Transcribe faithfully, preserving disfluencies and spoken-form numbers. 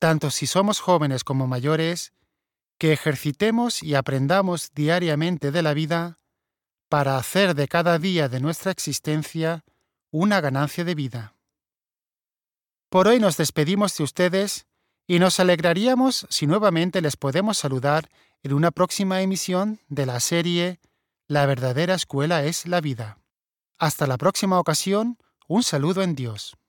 tanto si somos jóvenes como mayores, que ejercitemos y aprendamos diariamente de la vida para hacer de cada día de nuestra existencia una ganancia de vida. Por hoy nos despedimos de ustedes y nos alegraríamos si nuevamente les podemos saludar en una próxima emisión de la serie La verdadera escuela es la vida. Hasta la próxima ocasión, un saludo en Dios.